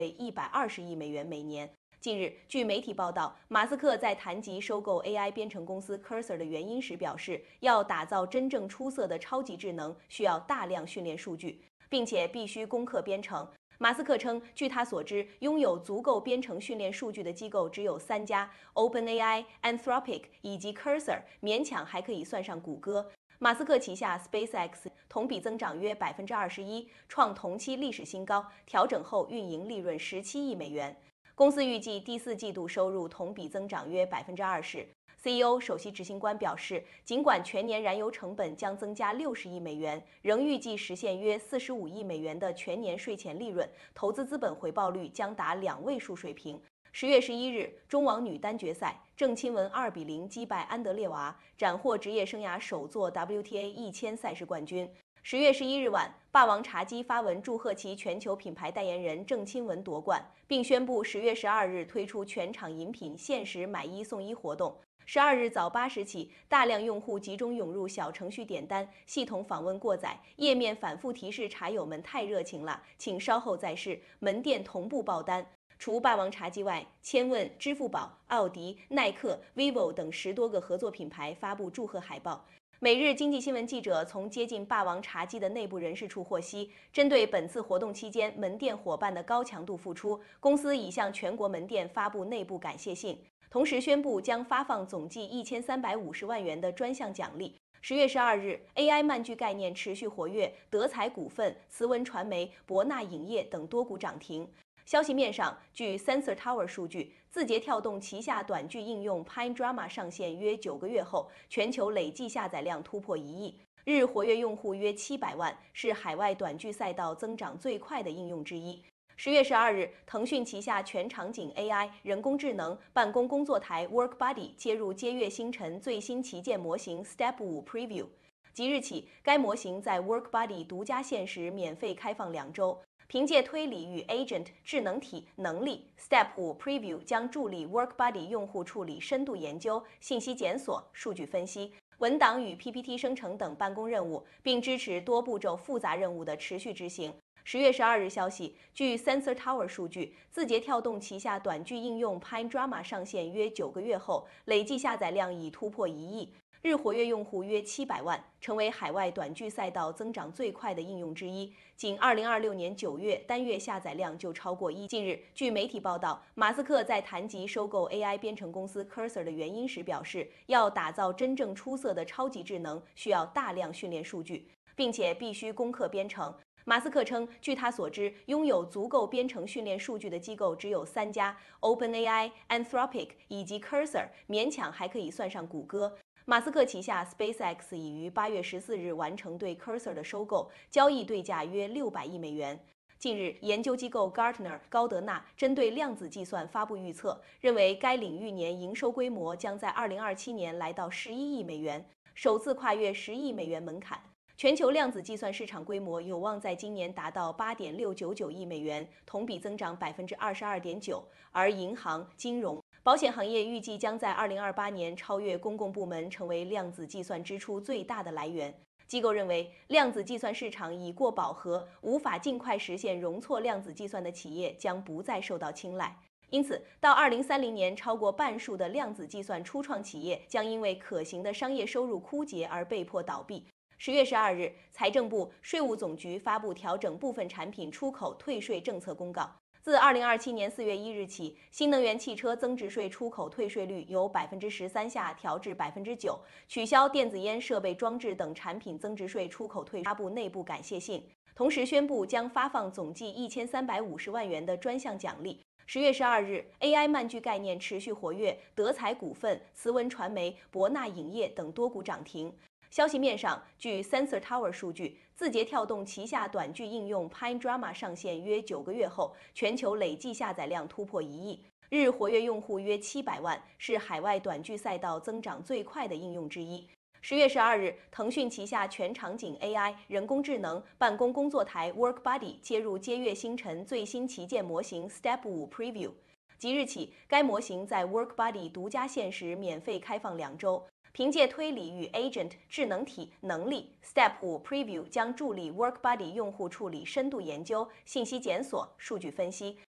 120亿美元每年。近日，据媒体报道，马斯克在谈及收购 AI 编程公司 Cursor 的原因时表示，要打造真正出色的超级智能，需要大量训练数据，并且必须攻克编程。马斯克称，据他所知，拥有足够编程训练数据的机构只有3家 ：OpenAI、Anthropic 以及 Cursor， 勉强还可以算上谷歌。马斯克旗下 SpaceX 同比增长约21%，创同期历史新高，调整后运营利润17亿美元。公司预计第4季度收入同比增长约20%。CEO 首席执行官表示，尽管全年燃油成本将增加60亿美元，仍预计实现约45亿美元的全年税前利润，投资资本回报率将达2位数水平。10月11日，中网女单决赛，郑钦文2比0击败安德烈娃，斩获职业生涯首座 WTA 1000赛事冠军。10月11日晚，霸王茶姬发文祝贺其全球品牌代言人郑钦文夺冠，并宣布10月12日推出全场饮品限时买1送1活动。12日早8时起，大量用户集中涌入小程序点单，系统访问过载，页面反复提示茶友们太热情了，请稍后再试，门店同步爆单。除霸王茶姬外，千问、支付宝、奥迪、耐克、vivo 等10多个合作品牌发布祝贺海报。每日经济新闻记者从接近霸王茶姬的内部人士处获悉，针对本次活动期间门店伙伴的高强度付出，公司已向全国门店发布内部感谢信，同时宣布将发放总计1350万元的专项奖励。10月12日 ，AI 漫剧概念持续活跃，德才股份、慈文传媒、博纳影业等多股涨停。消息面上，据 Sensor Tower 数据，字节跳动旗下短剧应用 Pine Drama 上线约9个月后，全球累计下载量突破1亿，日活跃用户约700万，是海外短剧赛道增长最快的应用之一。10月12日，腾讯旗下全场景 AI 人工智能办公工作台 WorkBuddy 接入接跃星辰最新旗舰模型 Step 5 Preview， 即日起，该模型在 WorkBuddy 独家限时免费开放2周。凭借推理与 Agent 智能体能力 ，Step 5 Preview 将助力 WorkBuddy 用户处理深度研究、信息检索、数据分析、文档与 PPT 生成等办公任务，并支持多步骤复杂任务的持续执行。10月12日消息，据 Sensor Tower 数据，字节跳动旗下短剧应用 Pine Drama 上线约9个月后，累计下载量已突破1亿，日活跃用户约700万，成为海外短剧赛道增长最快的应用之一。仅2026年9月单月下载量就超过1。近日，据媒体报道，马斯克在谈及收购 AI 编程公司 Cursor 的原因时表示，要打造真正出色的超级智能，需要大量训练数据，并且必须攻克编程。马斯克称，据他所知，拥有足够编程训练数据的机构只有3家 ：OpenAI、Anthropic 以及 Cursor， 勉强还可以算上谷歌。马斯克旗下 SpaceX 已于8月14日完成对 Cursor 的收购，交易对价约600亿美元。近日，研究机构 Gartner 高德纳针对量子计算发布预测，认为该领域年营收规模将在2027年来到11亿美元，首次跨越10亿美元门槛。全球量子计算市场规模有望在今年达到8.699亿美元，同比增长22.9%，而银行、金融、保险行业预计将在2028年超越公共部门，成为量子计算支出最大的来源。机构认为，量子计算市场已过饱和，无法尽快实现容错量子计算的企业将不再受到青睐。因此，到2030年，超过半数的量子计算初创企业将因为可行的商业收入枯竭而被迫倒闭。10月12日，财政部、税务总局发布调整部分产品出口退税政策公告。自2027年4月1日起，新能源汽车增值税出口退税率由13%下调至9%，取消电子烟设备装置等产品增值税出口退税。发布内部感谢信，同时宣布将发放总计1350万元的专项奖励。10月12日 ，AI 漫剧概念持续活跃，德才股份、慈文传媒、博纳影业等多股涨停。消息面上，据 Sensor Tower 数据，字节跳动旗下短剧应用 Pine Drama 上线约9个月后，全球累计下载量突破1亿，日活跃用户约700万，是海外短剧赛道增长最快的应用之一。10月12日，腾讯旗下全场景 AI 人工智能办公工作台 WorkBuddy 接入接跃星辰最新旗舰模型 Step 5 Preview， 即日起，该模型在 WorkBuddy 独家限时免费开放2周。凭借推理与 Agent 智能体能力 ，Step 5 Preview 将助力 WorkBuddy 用户处理深度研究、信息检索、数据分析、